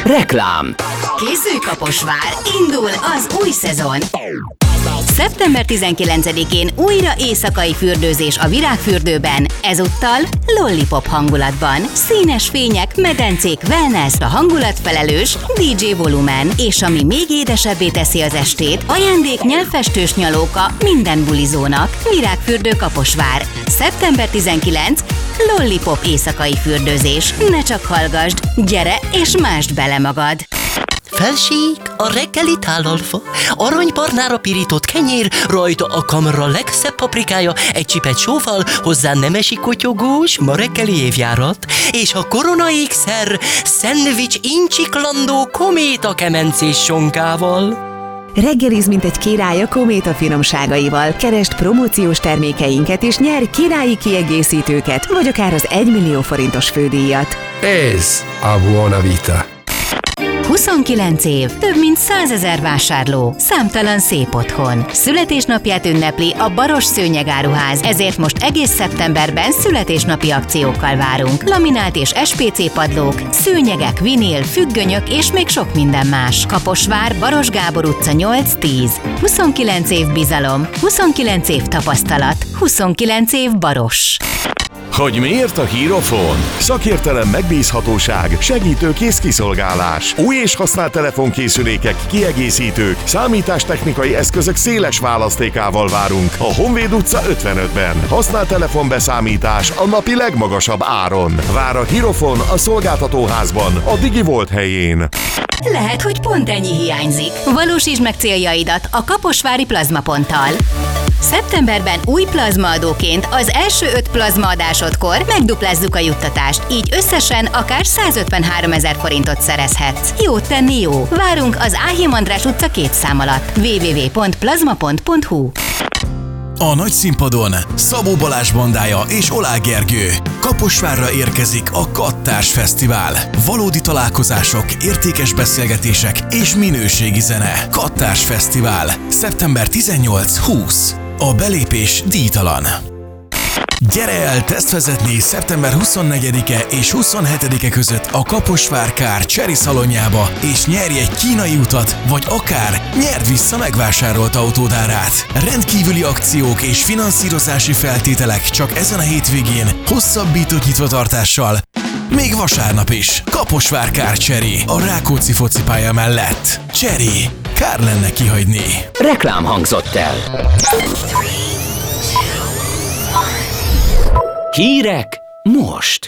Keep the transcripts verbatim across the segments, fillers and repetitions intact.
Reklám. Készülj Kaposvár, indul az új szezon! szeptember tizenkilencedikén újra éjszakai fürdőzés a Virágfürdőben, ezúttal lollipop hangulatban. Színes fények, medencék, wellness, a hangulatfelelős dé dzsé Volumen, és ami még édesebbé teszi az estét, ajándék nyelvfestős nyalóka minden bulizónak. Virágfürdő Kaposvár. szeptember tizenkilencedike lollipop éjszakai fürdőzés. Ne csak hallgasd, gyere és másd bele magad! Felség, a reggeli tálalfa, aranybarnára pirított kenyér, rajta a kamra legszebb paprikája, egy csipet sóval, hozzá nemesi kotyogós, ma reggeli évjárat, és a korona ékszer, szendvics incsiklandó kométa kemencés sonkával. Reggeliz, mint egy király a Kométa finomságaival. Keresd promóciós termékeinket és nyerj királyi kiegészítőket, vagy akár az egymillió forintos fődíjat. Ez a Buona Vita. huszonkilenc év, több mint százezer vásárló, számtalan szép otthon. Születésnapját ünnepli a Baros Szőnyegáruház, ezért most egész szeptemberben születésnapi akciókkal várunk. Laminált és es pé cé padlók, szőnyegek, vinil, függönyök és még sok minden más. Kaposvár, Baros Gábor utca nyolc tíz. huszonkilenc év bizalom, huszonkilenc év tapasztalat, huszonkilenc év Baros. Hogy miért a Hírofon? Szakértelem, megbízhatóság, segítőkész kiszolgálás. Új és használt telefonkészülékek, kiegészítők, számítástechnikai eszközök széles választékával várunk a Honvéd utca ötvenötben. Használt telefonbeszámítás a napi legmagasabb áron. Vár a Hírofon a szolgáltatóházban, a DigiVolt helyén. Lehet, hogy pont ennyi hiányzik. Valósítsd meg céljaidat a Kaposvári Plazmaponttal. Szeptemberben új plazmaadóként az első öt plazmaadásodkor megduplázzuk a juttatást, így összesen akár százötvenháromezer forintot szerezhetsz. Jót tenni jó! Várunk az Áhim András utca két szám alatt. double-u double-u double-u pont plazmapont pont hu. A nagy színpadon Szabó Balázs bandája és Oláh Gergő. Kaposvárra érkezik a Kattárs Fesztivál. Valódi találkozások, értékes beszélgetések és minőségi zene. Kattárs Fesztivál. szeptember tizennyolc-húsz. A belépés díjtalan. Gyere el tesztvezetni szeptember huszonnegyedike és huszonhetedike között a Kaposvár Kár Cherry szalonjába, és nyerj egy kínai utat, vagy akár nyerd vissza megvásárolt autódárát. Rendkívüli akciók és finanszírozási feltételek csak ezen a hétvégén, hosszabbított nyitvatartással, még vasárnap is. Kaposvár Kár Cherry a Rákóczi focipálya mellett. Cherry, kár lenne kihagyni. Reklám hangzott el. Hírek most.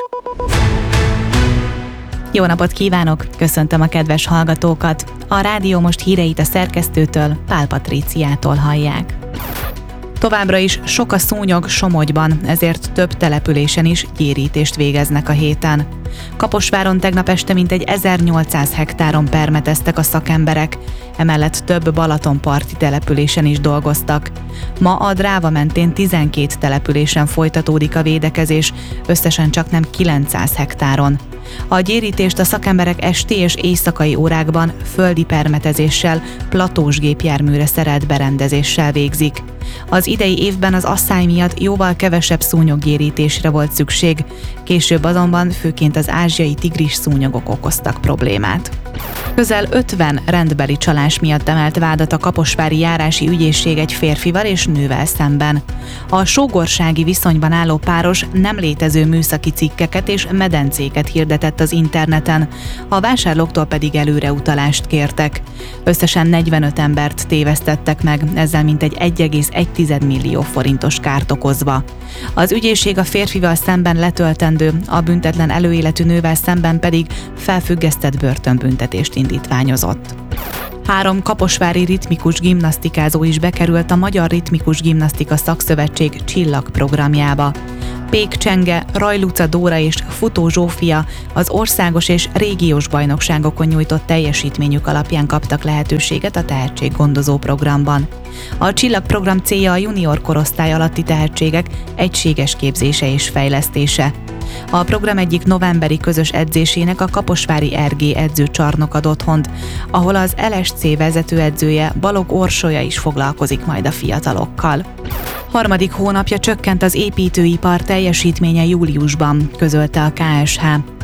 Jó napot kívánok! Köszöntöm a kedves hallgatókat! A Rádió Most híreit a szerkesztőtől, Pál Patríciától hallják. Továbbra is sok a szúnyog Somogyban, ezért több településen is gyérítést végeznek a héten. Kaposváron tegnap este mintegy ezernyolcszáz hektáron permeteztek a szakemberek, emellett több balatonparti településen is dolgoztak. Ma a Dráva mentén tizenkét településen folytatódik a védekezés, összesen csaknem kilencszáz hektáron. A gyérítést a szakemberek esti és éjszakai órákban földi permetezéssel, platós gépjárműre szerelt berendezéssel végzik. Az idei évben az asszály miatt jóval kevesebb szúnyoggyérítésre volt szükség, később azonban főként az ázsiai tigris szúnyogok okoztak problémát. Közel ötven rendbeli csalás miatt emelt vádat a kaposvári járási ügyészség egy férfival és nővel szemben. A sógorsági viszonyban álló páros nem létező műszaki cikkeket és medencéket hirdetett az interneten, a vásárlóktól pedig előreutalást kértek. Összesen negyvenöt embert tévesztettek meg, ezzel mintegy egy egész egy millió forintos kárt okozva. Az ügyészség a férfival szemben letöltendő, a büntetlen előéletű nővel szemben pedig felfüggesztett börtönbüntetést indítványozott. Három kaposvári ritmikus gimnasztikázó is bekerült a Magyar Ritmikus Gimnasztika Szakszövetség Csillag programjába. Pék Csenge, Rajluca Dóra és Futó Zsófia az országos és régiós bajnokságokon nyújtott teljesítményük alapján kaptak lehetőséget a tehetséggondozó programban. A Csillag program célja a junior korosztály alatti tehetségek egységes képzése és fejlesztése. A program egyik novemberi közös edzésének a kaposvári er gé edzőcsarnok ad otthont, ahol az el es cé vezetőedzője Balog Orsolya is foglalkozik majd a fiatalokkal. Harmadik hónapja csökkent az építőipar teljesítménye júliusban, közölte a ká es há.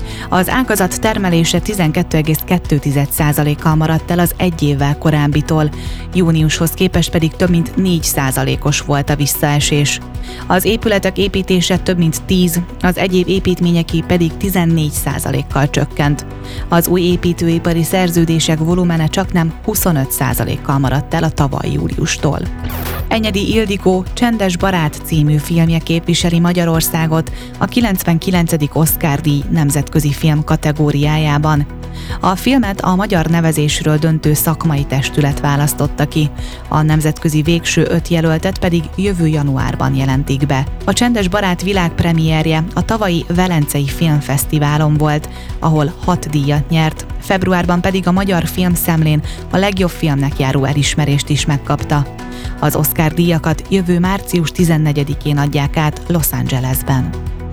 Az ágazat termelése tizenkét egész kettő százalékkal maradt el az egy évvel korábbitól, júniushoz képest pedig több mint négy százalékos volt a visszaesés. Az épületek építése több mint tíz, az egyéb építményeké pedig tizennégy százalékkal csökkent. Az új építőipari szerződések volumene csaknem huszonöt százalékkal maradt el a tavaly júliustól. Enyedi Ildikó Csendes barát című filmje képviseli Magyarországot a kilencvenkilencedik Oscar-díj nemzetközi film kategóriájában. A filmet a magyar nevezésről döntő szakmai testület választotta ki, a nemzetközi végső öt jelöltet pedig jövő januárban jelentik be. A Csendes barát világpremierje a tavalyi Velencei Filmfesztiválon volt, ahol hat díjat nyert, februárban pedig a Magyar Filmszemlén a legjobb filmnek járó elismerést is megkapta. Az Oscar-díjakat jövő március tizennegyedikén adják át Los Angelesben.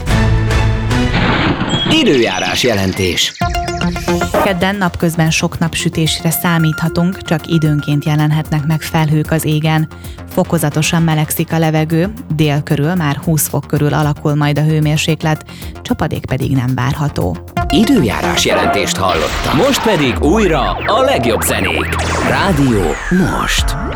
Időjárás jelentés. Kedden napközben sok napsütésre számíthatunk, csak időnként jelenhetnek meg felhők az égen. Fokozatosan melegszik a levegő, dél körül már húsz fok körül alakul majd a hőmérséklet, csapadék pedig nem várható. Időjárás jelentést hallottam. Most pedig újra a legjobb zenék. Rádió Most.